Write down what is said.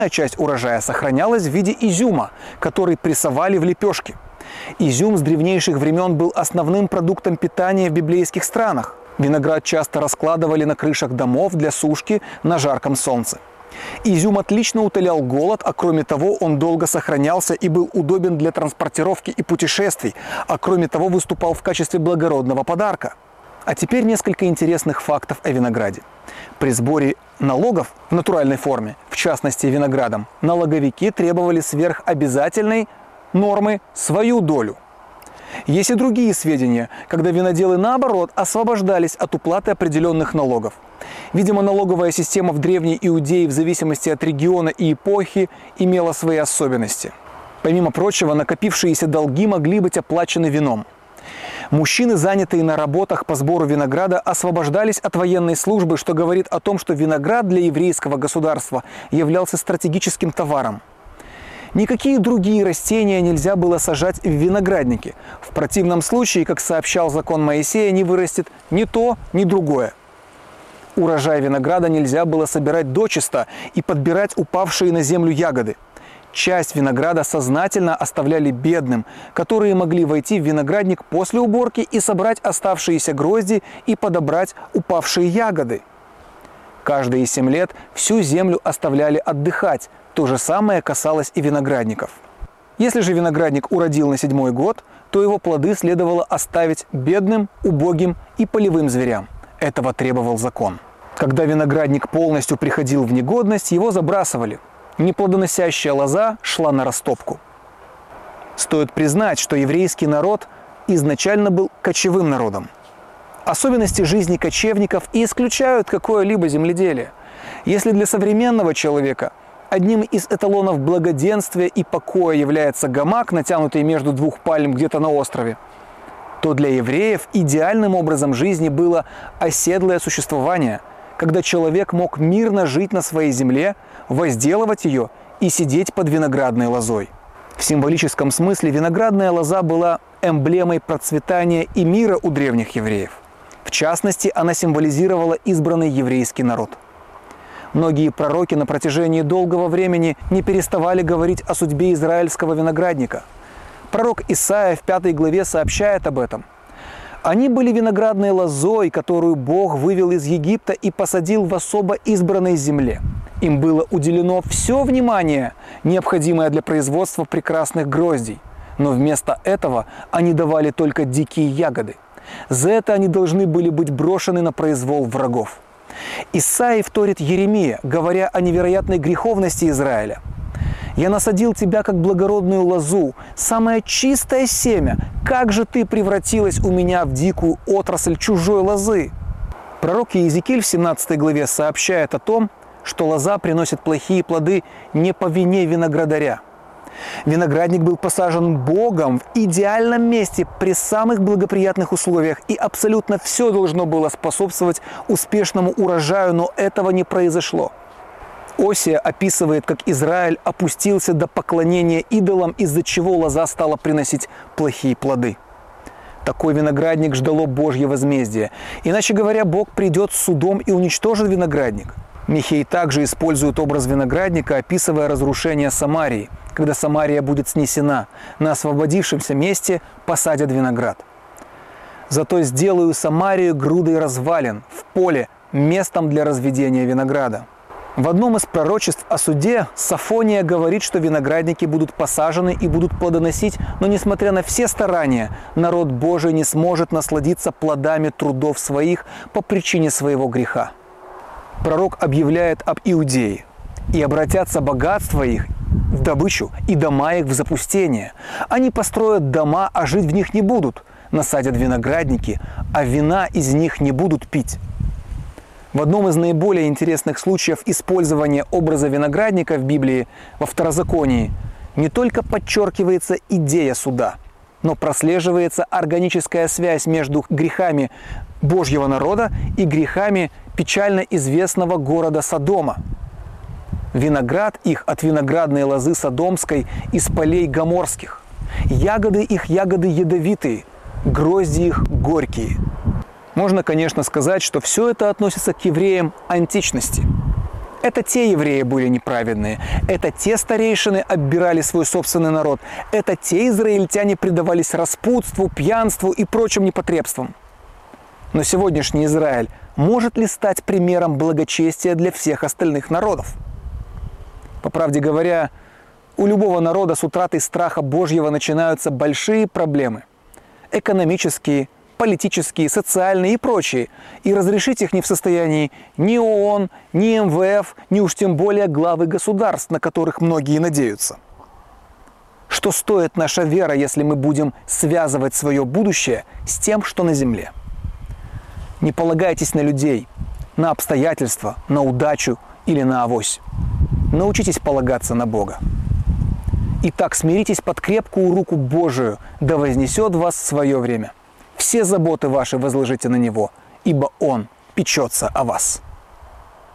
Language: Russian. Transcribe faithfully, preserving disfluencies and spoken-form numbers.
часть урожая сохранялась в виде изюма, который прессовали в лепешки. Изюм с древнейших времен был основным продуктом питания в библейских странах. Виноград часто раскладывали на крышах домов для сушки на жарком солнце. Изюм отлично утолял голод, а кроме того он долго сохранялся и был удобен для транспортировки и путешествий, а кроме того выступал в качестве благородного подарка. А теперь несколько интересных фактов о винограде. При сборе налогов в натуральной форме, в частности виноградом, налоговики требовали сверх обязательной нормы свою долю. Есть и другие сведения, когда виноделы, наоборот, освобождались от уплаты определенных налогов. Видимо, налоговая система в Древней Иудее в зависимости от региона и эпохи имела свои особенности. Помимо прочего, накопившиеся долги могли быть оплачены вином. Мужчины, занятые на работах по сбору винограда, освобождались от военной службы, что говорит о том, что виноград для еврейского государства являлся стратегическим товаром. Никакие другие растения нельзя было сажать в виноградники. В противном случае, как сообщал закон Моисея, не вырастет ни то, ни другое. Урожай винограда нельзя было собирать дочисто и подбирать упавшие на землю ягоды. Часть винограда сознательно оставляли бедным, которые могли войти в виноградник после уборки и собрать оставшиеся грозди и подобрать упавшие ягоды. Каждые семь лет всю землю оставляли отдыхать. То же самое касалось и виноградников. Если же виноградник уродил на седьмой год, то его плоды следовало оставить бедным, убогим и полевым зверям. Этого требовал закон. Когда виноградник полностью приходил в негодность, его забрасывали. Неплодоносящая лоза шла на растопку. Стоит признать, что еврейский народ изначально был кочевым народом. Особенности жизни кочевников и исключают какое-либо земледелие. Если для современного человека одним из эталонов благоденствия и покоя является гамак, натянутый между двух пальм где-то на острове, то для евреев идеальным образом жизни было оседлое существование, когда человек мог мирно жить на своей земле, возделывать ее и сидеть под виноградной лозой. В символическом смысле виноградная лоза была эмблемой процветания и мира у древних евреев. В частности, она символизировала избранный еврейский народ. Многие пророки на протяжении долгого времени не переставали говорить о судьбе израильского виноградника. Пророк Исаия в пятой главе сообщает об этом. «Они были виноградной лозой, которую Бог вывел из Египта и посадил в особо избранной земле. Им было уделено все внимание, необходимое для производства прекрасных гроздей. Но вместо этого они давали только дикие ягоды. За это они должны были быть брошены на произвол врагов». Исаии вторит Еремия, говоря о невероятной греховности Израиля. «Я насадил тебя, как благородную лозу, самое чистое семя. Как же ты превратилась у меня в дикую отрасль чужой лозы?» Пророк Иезекииль в семнадцатой главе сообщает о том, что лоза приносит плохие плоды не по вине виноградаря. Виноградник был посажен Богом в идеальном месте при самых благоприятных условиях, и абсолютно все должно было способствовать успешному урожаю, но этого не произошло. Осия описывает, как Израиль опустился до поклонения идолам, из-за чего лоза стала приносить плохие плоды. Такой виноградник ждало Божье возмездие. Иначе говоря, Бог придет с судом и уничтожит виноградник. Михей также использует образ виноградника, описывая разрушение Самарии, когда Самария будет снесена, на освободившемся месте посадят виноград. «Зато сделаю Самарию грудой развалин, в поле, местом для разведения винограда». В одном из пророчеств о суде Софония говорит, что виноградники будут посажены и будут плодоносить, но несмотря на все старания, народ Божий не сможет насладиться плодами трудов своих по причине своего греха. Пророк объявляет об Иудее: «И обратятся богатства их в добычу, и дома их в запустение. Они построят дома, а жить в них не будут, насадят виноградники, а вина из них не будут пить». В одном из наиболее интересных случаев использования образа виноградника в Библии, во Второзаконии, не только подчеркивается идея суда, но прослеживается органическая связь между грехами Божьего народа и грехами печально известного города Содома. Виноград их от виноградной лозы Содомской из полей Гоморских. Ягоды их ягоды ядовитые, грозди их горькие. Можно, конечно, сказать, что все это относится к евреям античности. Это те евреи были неправедные, это те старейшины оббирали свой собственный народ, это те израильтяне предавались распутству, пьянству и прочим непотребствам. Но сегодняшний Израиль может ли стать примером благочестия для всех остальных народов? По правде говоря, у любого народа с утратой страха Божьего начинаются большие проблемы. Экономические, политические, социальные и прочие. И разрешить их не в состоянии ни ООН, ни эм вэ эф, ни уж тем более главы государств, на которых многие надеются. Что стоит наша вера, если мы будем связывать свое будущее с тем, что на земле? Не полагайтесь на людей, на обстоятельства, на удачу или на авось. Научитесь полагаться на Бога. Итак, смиритесь под крепкую руку Божию, да вознесет вас в свое время. Все заботы ваши возложите на Него, ибо Он печется о вас.